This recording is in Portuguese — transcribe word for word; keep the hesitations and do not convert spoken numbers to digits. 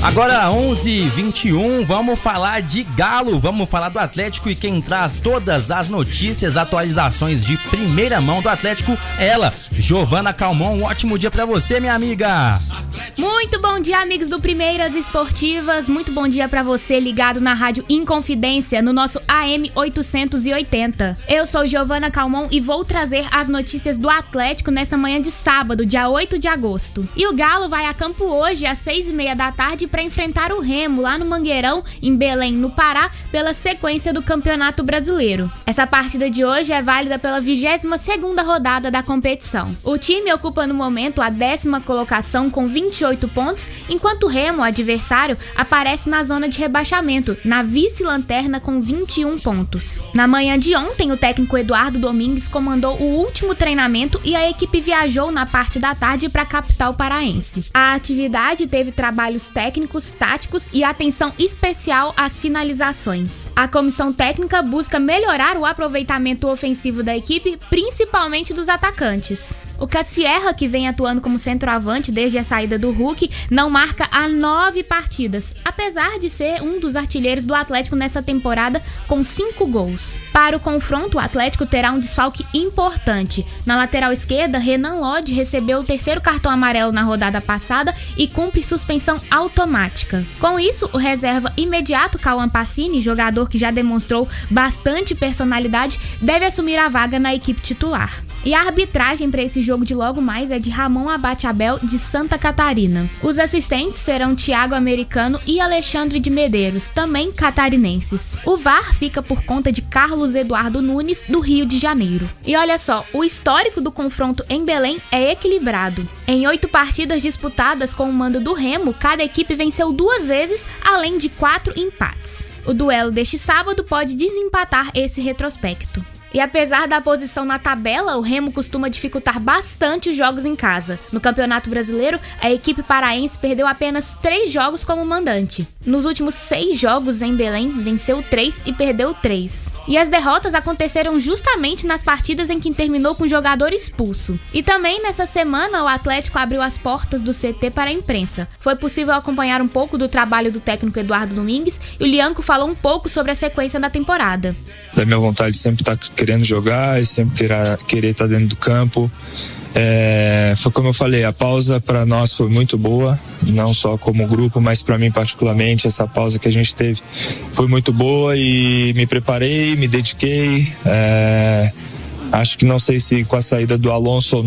Agora onze e vinte e um, vamos falar de Galo, vamos falar do Atlético e quem traz todas as notícias, atualizações de primeira mão do Atlético, ela, Giovana Calmon. Um ótimo dia pra você, minha amiga. Muito bom dia, amigos do Primeiras Esportivas, muito bom dia pra você ligado na Rádio Inconfidência, no nosso A M oitocentos e oitenta. Eu sou Giovana Calmon e vou trazer as notícias do Atlético nesta manhã de sábado, dia oito de agosto. E o Galo vai a campo hoje às seis e meia da tarde para enfrentar o Remo lá no Mangueirão, em Belém, no Pará, pela sequência do Campeonato Brasileiro. Essa partida de hoje é válida pela vigésima segunda rodada da competição. O time ocupa no momento a décima colocação com vinte e oito pontos, enquanto o Remo, o adversário, aparece na zona de rebaixamento, na vice-lanterna com vinte e um pontos. Na manhã de ontem, o técnico Eduardo Domingues comandou o último treinamento e a equipe viajou na parte da tarde para a capital paraense. A atividade teve trabalhos técnicos, táticos e atenção especial às finalizações. A comissão técnica busca melhorar o aproveitamento ofensivo da equipe, principalmente dos atacantes. O Cassierra, que vem atuando como centroavante desde a saída do Hulk, não marca há nove partidas, apesar de ser um dos artilheiros do Atlético nessa temporada com cinco gols. Para o confronto, o Atlético terá um desfalque importante. Na lateral esquerda, Renan Lodge recebeu o terceiro cartão amarelo na rodada passada e cumpre suspensão automática. Com isso, o reserva imediato Cauã Pacini, jogador que já demonstrou bastante personalidade, deve assumir a vaga na equipe titular. E a arbitragem para esse jogo de logo mais é de Ramon Abate Abel, de Santa Catarina. Os assistentes serão Thiago Americano e Alexandre de Medeiros, também catarinenses. O V A R fica por conta de Carlos Eduardo Nunes, do Rio de Janeiro. E olha só, o histórico do confronto em Belém é equilibrado. Em oito partidas disputadas com o mando do Remo, cada equipe venceu duas vezes, além de quatro empates. O duelo deste sábado pode desempatar esse retrospecto. E apesar da posição na tabela, o Remo costuma dificultar bastante os jogos em casa. No Campeonato Brasileiro, a equipe paraense perdeu apenas três jogos como mandante. Nos últimos seis jogos em Belém, venceu três e perdeu três. E as derrotas aconteceram justamente nas partidas em que terminou com o jogador expulso. E também nessa semana, o Atlético abriu as portas do C T para a imprensa. Foi possível acompanhar um pouco do trabalho do técnico Eduardo Domingues e o Lianco falou um pouco sobre a sequência da temporada. Da minha vontade sempre estar querendo jogar e sempre querer, querer estar dentro do campo. É, foi como eu falei, a pausa para nós foi muito boa, não só como grupo, mas para mim particularmente, essa pausa que a gente teve foi muito boa e me preparei, me dediquei. É, acho que não sei se com a saída do Alonso